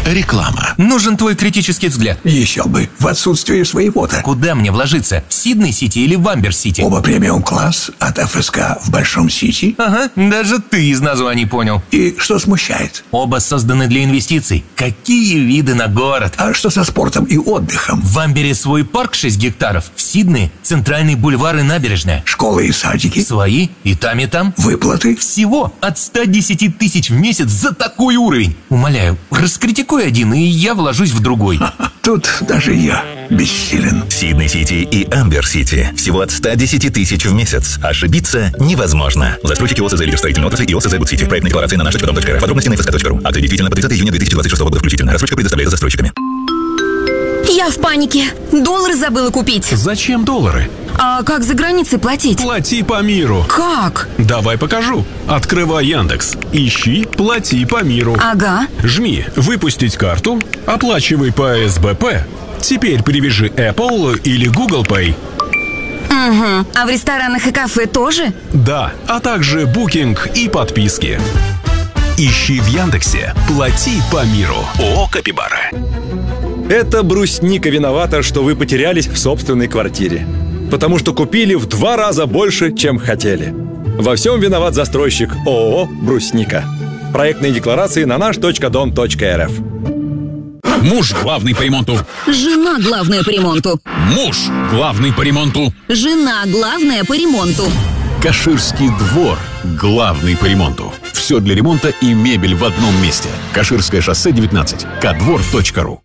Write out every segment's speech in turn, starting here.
Реклама. Нужен твой критический взгляд. Еще бы, в отсутствие своего-то. Куда мне вложиться? В Сидней-Сити или в Амбер-Сити? Оба премиум-класс от ФСК в Большом Сити. Ага, даже ты из названий понял. И что смущает? Оба созданы для инвестиций. Какие виды на город? А что со спортом и отдыхом? В Амбере свой парк 6 гектаров. В Сиднее центральный бульвар и набережная. Школы и садики? Свои и там, и там. Выплаты? Всего от 110 тысяч в месяц за такой уровень. Умоляю, раскритикуй один, и я вложусь в другой. Тут даже я бессилен. Сидней-Сити и Амбер-Сити. Всего от 110 тысяч в месяц. Ошибиться невозможно. Застройщики ОСЗ «Лидер строительной отрасли» и ОСЗ «Гудсити». Проектная декларация на наш.дом.рф. Подробности на fsk.ru. Акция действительно по 30 июня 2026 года включительно. Рассрочка предоставляется застройщиками. Я в панике. Доллары забыла купить. Зачем доллары? А как за границей платить? Плати по миру. Как? Давай покажу. Открывай Яндекс. Ищи «Плати по миру». Ага. Жми «Выпустить карту», оплачивай по СБП. Теперь привяжи Apple или Google Pay. Угу. А в ресторанах и кафе тоже? Да, а также букинг и подписки. Ищи в Яндексе «Плати по миру». ООО «Капибара». Это брусника виновата, что вы потерялись в собственной квартире. Потому что купили в 2 раза больше, чем хотели. Во всем виноват застройщик ООО «Брусника». Проектные декларации на наш.дом.рф. Муж главный по ремонту. Жена главная по ремонту. Муж главный по ремонту. Жена главная по ремонту. Каширский двор главный по ремонту. Все для ремонта и мебель в одном месте. Каширское шоссе 19. Кадвор.ру.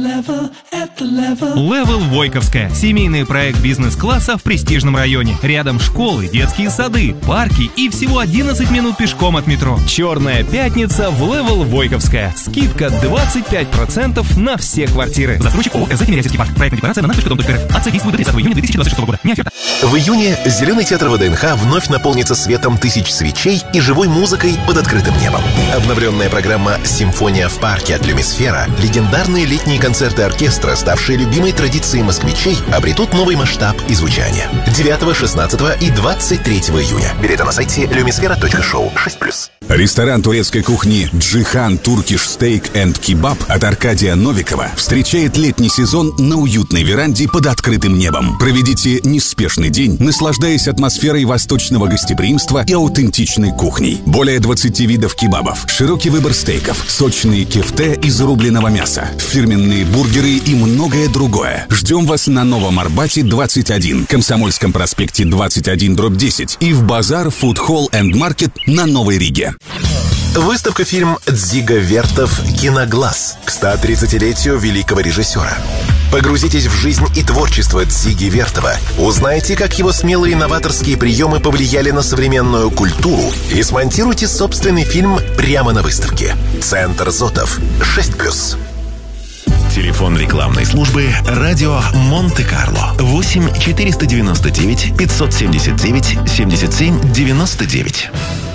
Level Войковская. Семейный проект бизнес-класса в престижном районе. Рядом школы, детские сады, парки и всего 11 минут пешком от метро. Черная пятница в Level Войковская. Скидка 25% на все квартиры. Застройщик ООО «СЗ Тимирязевский парк». Проектная декларация на наш.дом.рф. Акция действует до 30 июня 2026 года. Не оферта. В июне Зеленый театр ВДНХ вновь наполнится светом тысяч свечей и живой музыкой под открытым небом. Обновленная программа «Симфония в парке» от Люмисфера, легендарные летние концерты оркестра, ставшие любимой традицией москвичей, обретут новый масштаб и звучание. 9, 16 и 23 июня. Билеты на сайте lumisfera.show 6+. Ресторан турецкой кухни «Джихан Туркиш Стейк энд Кебаб» от Аркадия Новикова встречает летний сезон на уютной веранде под открытым небом. Проведите неспешный день, наслаждаясь атмосферой восточного гостеприимства и аутентичной кухней. Более 20 видов кебабов, широкий выбор стейков, сочные кефте из рубленого мяса, фирменные бургеры и многое другое. Ждем вас на Новом Арбате 21, Комсомольском проспекте 21/10 и в Базар Food Hall and Market на Новой Риге. Выставка фильм Дзига Вертов «Киноглаз» к 130-летию великого режиссера. Погрузитесь в жизнь и творчество Дзиги Вертова. Узнайте, как его смелые новаторские приемы повлияли на современную культуру, и смонтируйте собственный фильм прямо на выставке. Центр Зотов 6+. Телефон рекламной службы «Радио Монте-Карло» 8 499 579 77 99.